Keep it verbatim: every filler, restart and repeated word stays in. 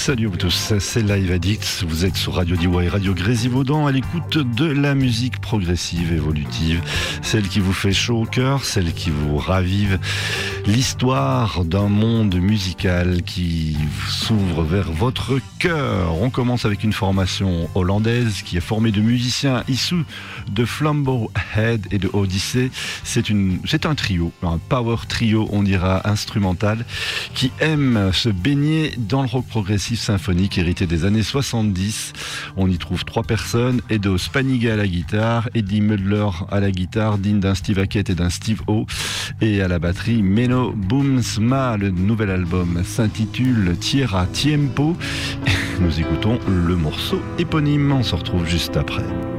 Salut à vous tous, c'est Live Addict, vous êtes sur Radio Diois et Radio Grésivaudan à l'écoute de la musique progressive évolutive, celle qui vous fait chaud au cœur, celle qui vous ravive l'histoire d'un monde musical qui s'ouvre vers votre cœur. On commence avec une formation hollandaise qui est formée de musiciens issus de Flambeau Head et de Odyssey. C'est, une, c'est un trio, un power trio, on dira instrumental, qui aime se baigner dans le rock progressif symphonique hérité des années soixante-dix. On y trouve trois personnes: Edo Spaniga à la guitare, Eddie Mudler à la guitare, digne d'un Steve Hackett et d'un Steve O, et à la batterie Menno Boomsma. Le nouvel album s'intitule Tierra Tiempo. Nous écoutons le morceau éponyme, on se retrouve juste après.